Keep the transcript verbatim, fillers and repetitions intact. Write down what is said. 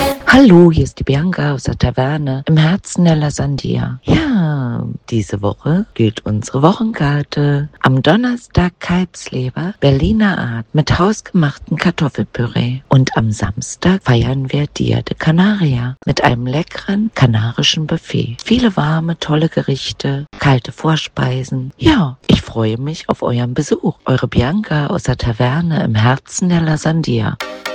Hallo, hier ist die Bianca aus der Taverne im Herzen der Lasandia. Ja, diese Woche gilt unsere Wochenkarte. Am Donnerstag Kalbsleber, Berliner Art mit hausgemachtem Kartoffelpüree. Und am Samstag feiern wir Dia de Canaria mit einem leckeren kanarischen Buffet. Viele warme, tolle Gerichte, kalte Vorspeisen. Ja, ich freue mich auf euren Besuch. Eure Bianca aus der Taverne im Herzen der Lasandia.